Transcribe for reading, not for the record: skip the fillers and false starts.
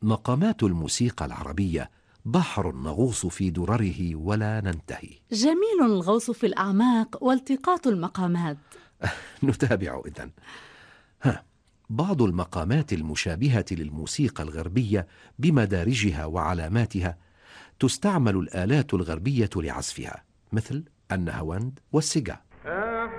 مقامات الموسيقى العربية بحر نغوص في درره ولا ننتهي. جميل الغوص في الأعماق والتقاط المقامات. نتابع إذن. بعض المقامات المشابهة للموسيقى الغربية بمدارجها وعلاماتها تستعمل الآلات الغربية لعزفها، مثل النهاوند والسيجا.